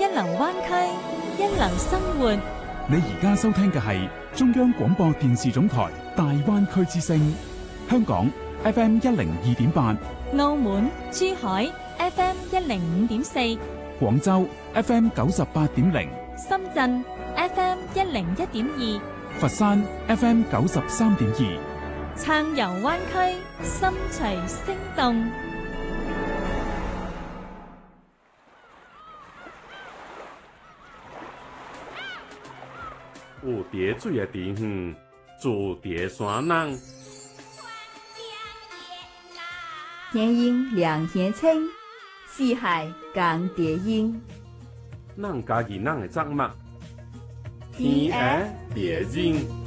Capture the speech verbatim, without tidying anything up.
流灣區，一流生活。 你而家收聽嘅係中央廣播電視總台大灣區之聲，香港 F M 一零二點八， 澳門、珠海 F M 一零五點四， 廣州 F M 九十八點零， 深圳 F M 一零一點二， 佛山 F M 九十三點二， 暢遊灣區，心隨聲動。 有蝶水的地方，住蝶山人。 天陰涼天青，四海共蝶音。 咱家己咱的作物，天涯蝶音。